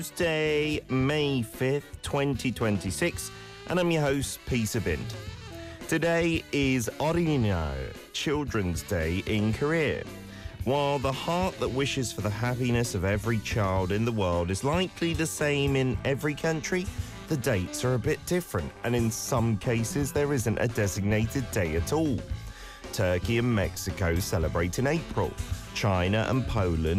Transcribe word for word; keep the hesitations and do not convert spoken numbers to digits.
Tuesday, May fifth, twenty twenty-six, and I'm your host, Peter Bind. Today is Orino, Children's Day in Korea. While the heart that wishes for the happiness of every child in the world is likely the same in every country, the dates are a bit different, and in some cases there isn't a designated day at all. Turkey and Mexico celebrate in April. China and Poland